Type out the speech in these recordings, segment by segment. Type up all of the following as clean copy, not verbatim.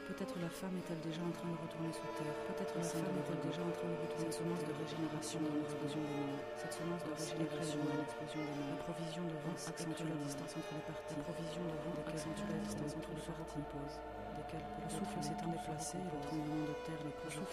Peut-être la femme est-elle déjà en train de retourner sous terre. Peut-être la femme est-elle déjà en train de retourner cette semence de régénération dans l'explosion des mondes. Cette semence de régénération dans l'explosion des mondes. La provision de vent accentue la distance entre les parties. La provision de vent accentue la distance entre les parties. Le souffle s'étant déplacé et le tremblement de terre les projetant.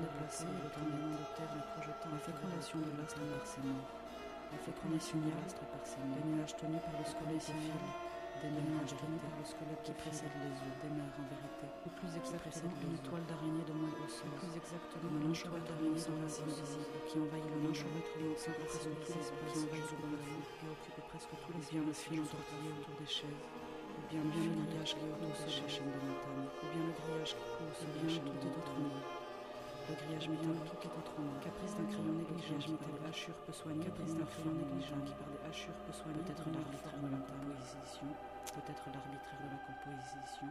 La fécondation de l'astre par ses morts. La fécondation de l'astre par ses morts. Des nuages tenus par le squelette qui file. Des nuages tenus par le squelette qui précède les œufs. Des mers en vérité. Ou plus exactement une toile d'araignée de moelle osseuse. Plus exactement une toile d'araignée de racines visibles qui envahit le l'enchevêtrement sans presque tout l'espace qui envahit le plafond, qui occupe presque tout l'espace. Ou bien le fil entortillé autour des chaises. Ou bien le grillage qui pousse sur la chaîne de montagne. Ou bien le grillage qui pousse sur la chaîne de montagne. Le grillage métallique est autrement. Caprice d'un crayon négligent qui par des hachures peut soigner. Caprice d'un crayon négligent qui par des hachures peut soigner. Peut-être l'arbitraire de la composition. Peut-être l'arbitraire de la composition.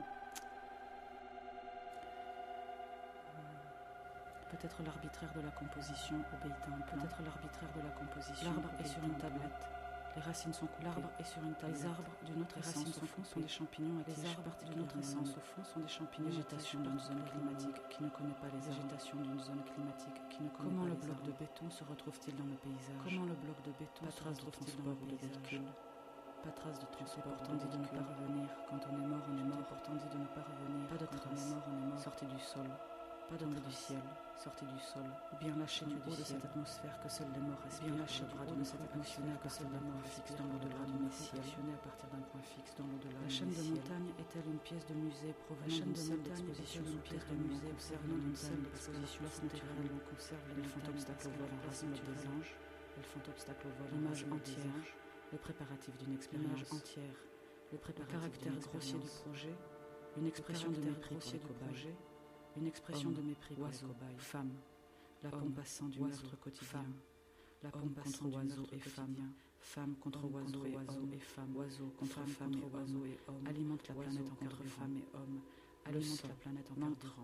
Peut-être l'arbitraire de la composition obéit à un plan. Peut-être l'arbitraire de la composition. L'arbre est sur une tablette. Les racines sont coupées. L'arbre est sur une tablette. Les arbres d'une autre essence au fond sont des champignons à tiges. Les arbres d'une autre essence au fond sont des champignons. Végétation d'une zone climatique qui ne connaît pas les végétations d'une zone climatique qui ne connaît pas. Comment le bloc de béton se retrouve-t-il dans le paysage? Comment le bloc de béton se retrouve-t-il dans le paysage? Pas trace de transport, pourtant dit de ne pas revenir. Quand on est mort, on est mort. Pourtant dit de ne pas revenir. Pas de trace, on est mort. Sorti du sol. Pas d'ombre du ciel, sorti du sol, ou bien lâché du haut de cette atmosphère que seuls les morts respirent, bien lâché du haut de cette atmosphère que seuls les morts fixe dans l'au-delà du ciel, à partir d'un point fixe dans l'au-delà. La chaîne de montagne est-elle une pièce de musée provenant d'une salle d'exposition sous pièce de musée provenant d'une salle d'exposition naturelle où on conserve les font obstacle au vol en racine des anges, elles font obstacle au vol, l'image entière, les préparatifs d'une expérience entière, le caractère grossier du projet, une expression de mépris pour les cobayes. Une expression de mépris pour les cobayes. Femme, la pompe passant du meurtre quotidien. La pompe contre oiseaux et femmes. Femme contre oiseaux et femmes. Oiseau contre femme et oiseau et homme. Alimente la planète en cœur de femme et homme. Alimente la planète en cœur